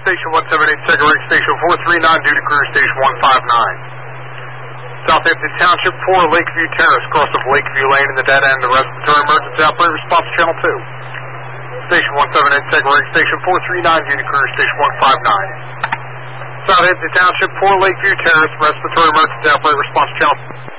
Station 178, second rig, Station 439, due to career Station 159. Southampton Township 4, Lakeview Terrace, cross of Lakeview Lane in the dead end, the respiratory emergency operator response channel 2. Station 178, second rig, Station 439, due to career Station 159. Southampton Township 4, Lakeview Terrace, respiratory emergency operator response channel